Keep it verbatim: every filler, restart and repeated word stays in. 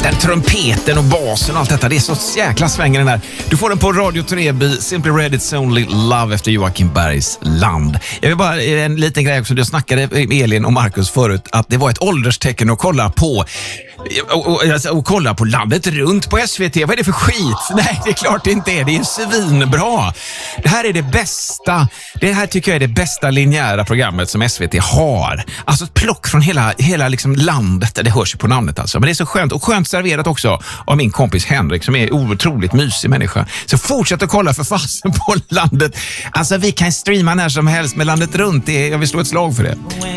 den trumpeten och basen och allt detta. Det är så jäkla svänger den där. Du får den på Radio Treby, Simply Red It's Only Love efter Joakim Bergs Land. Jag vill bara en liten grej också. Du snackade med Elin och Marcus förut att det var ett ålderstecken att kolla på och, och, och kolla på Landet runt på S V T. Vad är det för skit? Nej, det är klart det inte är. Det är svinbra. Det här är det bästa. Det här tycker jag är det bästa linjära programmet som S V T har. Alltså ett plock från hela, hela liksom landet. Det hörs ju på namnet alltså. Men det är så skönt. Och skönt serverat också av min kompis Henrik som är en otroligt mysig människa. Så fortsätt att kolla för fasen på Landet. Alltså vi kan streama när som helst med Landet runt. Det är, jag vill slå ett slag för det.